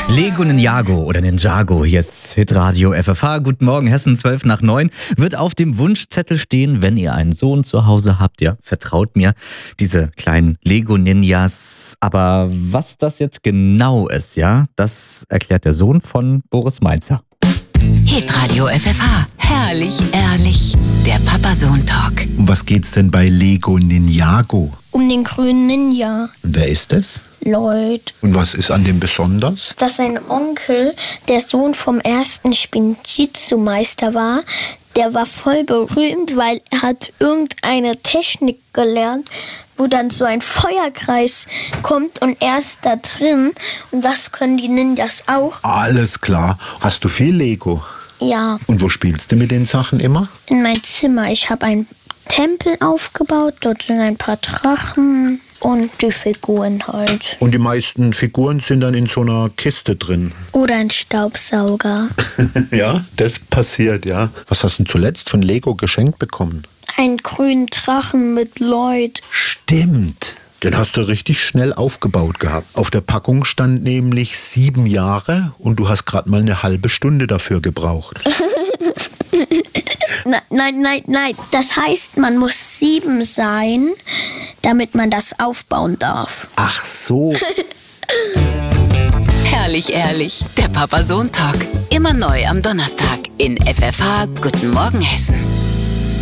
Lego Ninjago oder Ninjago, hier ist Hitradio FFH. Guten Morgen, Hessen, 8:12, wird auf dem Wunschzettel stehen, wenn ihr einen Sohn zu Hause habt, ja, vertraut mir, diese kleinen Lego-Ninjas. Aber was das jetzt genau ist, ja, das erklärt der Sohn von Boris Mainzer. Hitradio FFH. Herrlich, ehrlich. Der Papa-Sohn-Talk. Um was geht's denn bei Lego Ninjago? Um den grünen Ninja. Und wer ist es? Lloyd. Und was ist an dem besonders? Dass sein Onkel, der Sohn vom ersten Spinjitzu-Meister war, der war voll berühmt, weil er hat irgendeine Technik gelernt, wo dann so ein Feuerkreis kommt und er ist da drin. Und das können die Ninjas auch. Alles klar. Hast du viel Lego? Ja, Und wo spielst du mit den Sachen immer? in mein Zimmer. Ich habe einen Tempel aufgebaut, dort sind ein paar Drachen und die Figuren halt. Und die meisten Figuren sind dann in so einer Kiste drin. Oder ein Staubsauger. Ja, das passiert, ja. Was hast du denn zuletzt von Lego geschenkt bekommen? Einen grünen Drachen mit Lloyd. Stimmt. Den hast du richtig schnell aufgebaut gehabt. Auf der Packung stand nämlich 7 Jahre und du hast gerade mal eine halbe Stunde dafür gebraucht. Nein. Das heißt, man muss 7 sein, damit man das aufbauen darf. Ach so. Herrlich, ehrlich. Der Papa-Sohn-Talk. Immer neu am Donnerstag in FFH. Guten Morgen, Hessen.